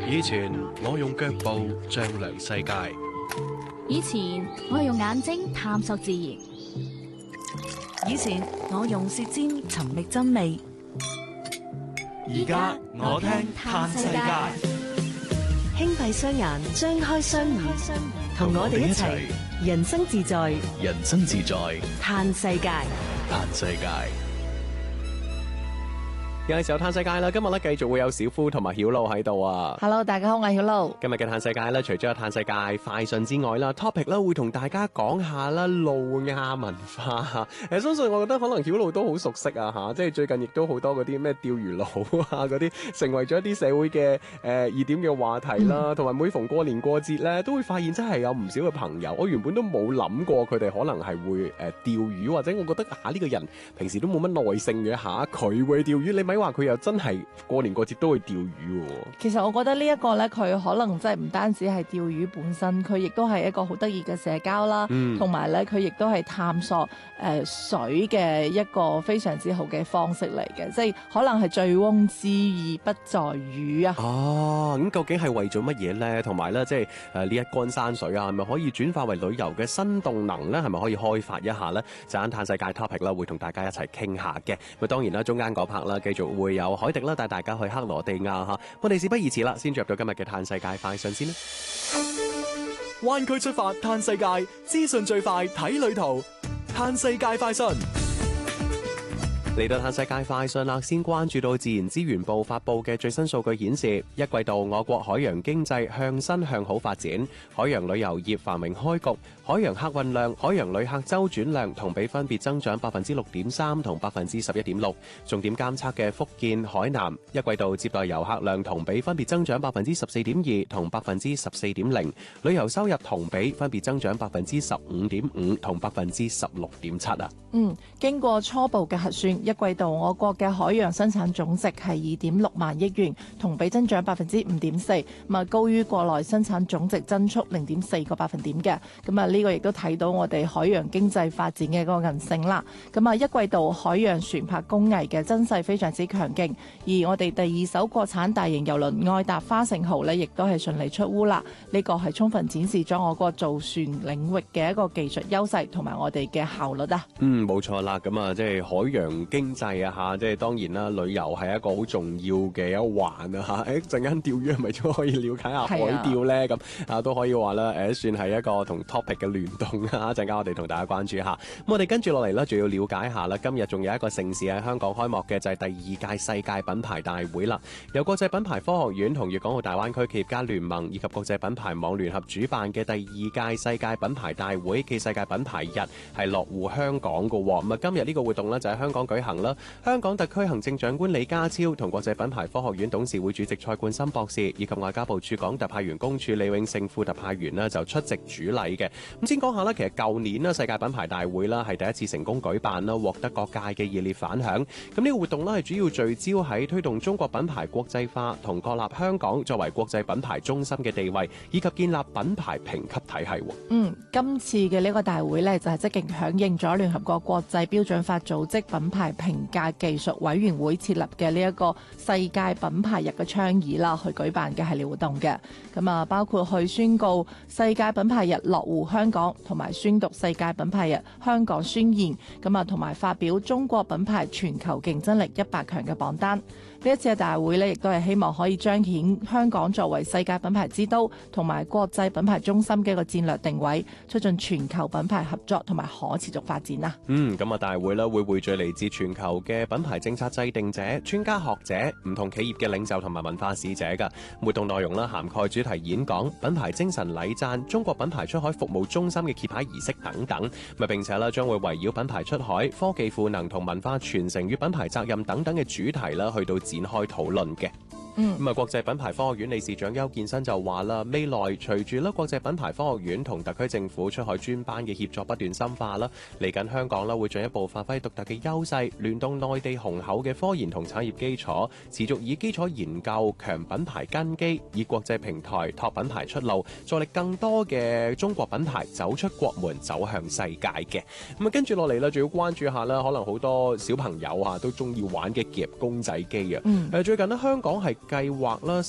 以前我用腳步丈量世界， 以前我係用眼睛探索自然， 以前我用舌尖尋覓真味， 而家我聽嘆世界。 輕閉雙眼，張開雙耳，同我哋一齊人生自在， 人生自在， 嘆世界。 嘆世界。 有陣時候嘆世界啦，今日咧繼續會有小夫同埋曉露喺度啊。 Hello， 大家好，我係曉露。 今日嘅嘆世界咧，除咗有嘆世界快訊之外啦 ，topic 咧會同大家講下啦路亞文化。相信我覺得可能曉露都好熟悉啊吓，即係最近亦都好多嗰啲咩釣魚佬啊嗰啲，成為咗一啲社會嘅熱點嘅話題啦。同埋每逢過年過節咧，都會發現真係有唔少嘅朋友，我原本都冇諗過佢哋可能係會釣魚，或者我覺得呢個人平時都冇乜耐性嘅吓，佢會釣魚，你咪話佢又真係過年過節都會釣魚喎。 其實我覺得呢一個呢，佢可能真係唔單止係釣魚本身，佢亦都係一個好得意嘅社交啦，同埋呢，佢亦都係探索水嘅一個非常之好嘅方式嚟嘅，即係可能係醉翁之意不在魚啊。 哦，咁究竟係為咗乜嘢呢？同埋呢，即係呢一乾山水啊，係咪可以轉化為旅遊嘅新動能呢？係咪可以開發一下呢？就喺嘆世界 topic 啦，會同大家一齊傾下嘅。咁當然啦，中間嗰 part 啦，繼續會有海迪啦帶大家去克羅地亞嚇。我哋事不宜遲啦，先入到今日嘅嘆世界快訊先啦。 灣區出發嘆世界，資訊最快睇旅途。嘆世界快訊嚟到嘆世界快訊啦，先關注到自然資源部發布嘅最新數據顯示，一季度我國海洋經濟向新向好發展，海洋旅遊業繁榮開局，海洋客運量、海洋旅客周轉量同比分別增長6.3%同11.6%。重點監測嘅福建、海南一季度接待遊客量同比分別增長14.2%同14.0%，旅遊收入同比分別增長15.5%同16.7%啊。 經過初步嘅核算，一季度我國嘅海洋生產總值係2.6萬億元，同比增長5.4%，高於國內生產總值增速0.4個百分點嘅。呢個亦都睇到我哋海洋經濟發展嘅嗰個韌性啦。一季度海洋船舶工藝嘅增勢非常之強勁，而我哋第二艘國產大型郵輪愛達花城號呢，亦都係順利出烏啦。呢個係充分展示咗我國造船領域嘅一個技術優勢同埋我哋嘅效率啊。 冇錯啦，咁啊，即係海洋經濟啊嚇，即係當然啦，旅遊係一個好重要嘅一環啊嚇。陣間釣魚係咪都可以了解下海釣咧？咁都可以話啦，算係一個同 topic 嘅聯動啊！陣間我哋同大家關注下。咁我哋跟住落嚟咧，仲要了解下啦。今日仲有一個盛事喺香港開幕嘅，就係第二屆世界品牌大會啦。由國際品牌科學院同粵港澳大灣區企業家聯盟以及國際品牌網聯合主辦嘅第二屆世界品牌大會暨世界品牌日係落戶香港嘅。咁今日呢個活動呢，就喺香港舉行啦。香港特區行政長官李家超同國際品牌科學院董事會主席蔡冠深博士以及外交部駐港特派員公署李永勝副特派員呢，就出席主禮嘅。咁先講下啦，其實舊年啦世界品牌大會啦係第一次成功舉辦啦，獲得各界嘅熱烈反響。咁呢個活動呢係主要聚焦喺推動中國品牌國際化同確立香港作為國際品牌中心嘅地位，以及建立品牌評級體系。 今次嘅呢個大會呢，就係積極響應咗聯合國國際標準法組織品牌評價技術委員會設立嘅呢一個世界品牌日嘅倡議啦，去舉辦嘅系列活動嘅。包括去宣告世界品牌日落戶香港，同埋宣讀世界品牌日香港宣言，同埋發表中國品牌全球競爭力100強嘅榜單。呢一次嘅大會呢，亦都係希望可以彰顯香港作為世界品牌之都同埋國際品牌中心嘅一個戰略定位，促進全球品牌合作同埋可持續發展啦。 大會呢會匯聚嚟自全球嘅品牌政策制定者、專家學者、唔同企業嘅領袖同埋文化使者㗎。活動內容啦涵蓋主題演講、品牌精神禮讚、中國品牌出海服務中心嘅揭牌儀式等等。並且啦將會圍繞品牌出海、科技賦能同文化傳承與品牌責任等等嘅主題啦，去到展開討論嘅。國際品牌科學院理事長邱建新就話啦，未來隨住咧國際品牌科學院同特區政府出海專班嘅協作不斷深化啦，嚟緊香港啦會進一步發揮獨特嘅優勢，聯動內地雄厚嘅科研同產業基礎，持續以基礎研究強品牌根基，以國際平台拓品牌出路，助力更多嘅中國品牌走出國門，走向世界嘅。跟住落嚟啦，仲要關注下啦，可能好多小朋友都中意玩嘅夾公仔機啊。最近咧香港係計劃啦